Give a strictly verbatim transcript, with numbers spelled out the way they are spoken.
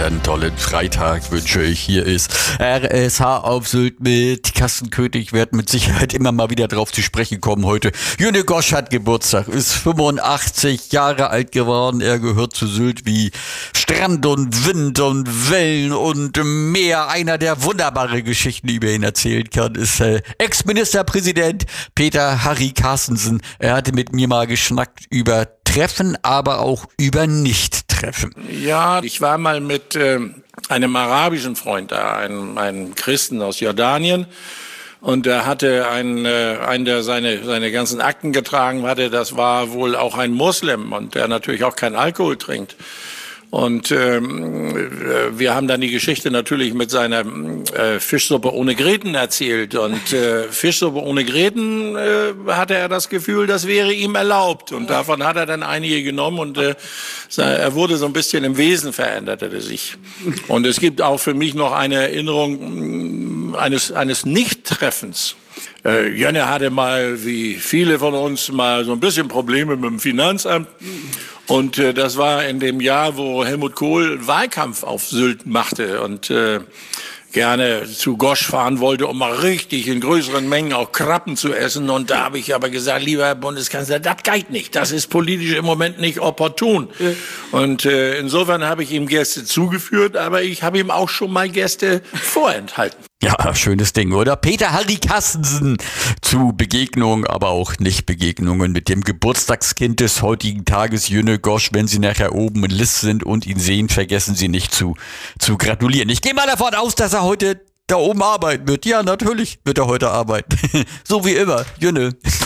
einen tollen Freitag wünsche ich. Hier ist R S H auf Sylt mit Carsten König. Ich werde mit Sicherheit immer mal wieder drauf zu sprechen kommen heute. Jünne Gosch hat Geburtstag, ist fünfundachtzig Jahre alt geworden. Er gehört zu Sylt wie Strand und Wind und Wellen und Meer. Einer, der wunderbare Geschichten über ihn erzählen kann, ist äh, Ex-Ministerpräsident Peter Harry Carstensen. Er hatte mit mir mal geschnackt über Treffen, aber auch über Nicht-Treffen. Ja, ich war mal mit äh, einem arabischen Freund da, einem, einem Christen aus Jordanien. Und er hatte einen, äh, einen, der seine, seine ganzen Akten getragen hatte, das war wohl auch ein Muslim und der natürlich auch keinen Alkohol trinkt. Und ähm, wir haben dann die Geschichte natürlich mit seiner äh, Fischsuppe ohne Gräten erzählt. Und äh, Fischsuppe ohne Gräten äh, hatte er das Gefühl, das wäre ihm erlaubt. Und davon hat er dann einige genommen und äh, er wurde so ein bisschen im Wesen verändert er sich. Und es gibt auch für mich noch eine Erinnerung eines, eines Nicht-Treffens. Äh, Jönne hatte mal, wie viele von uns, mal so ein bisschen Probleme mit dem Finanzamt. Und äh, das war in dem Jahr, wo Helmut Kohl Wahlkampf auf Sylt machte und äh, gerne zu Gosch fahren wollte, um mal richtig in größeren Mengen auch Krabben zu essen. Und da habe ich aber gesagt, lieber Herr Bundeskanzler, das geht nicht. Das ist politisch im Moment nicht opportun. Ja. Und äh, insofern habe ich ihm Gäste zugeführt, aber ich habe ihm auch schon mal Gäste vorenthalten. Ja, schönes Ding, oder? Peter Harry Carstensen zu Begegnungen, aber auch Nicht-Begegnungen mit dem Geburtstagskind des heutigen Tages, Jünne Gosch. Wenn Sie nachher oben in List sind und ihn sehen, vergessen Sie nicht zu, zu gratulieren. Ich gehe mal davon aus, dass er heute da oben arbeiten wird. Ja, natürlich wird er heute arbeiten. So wie immer, Jünne.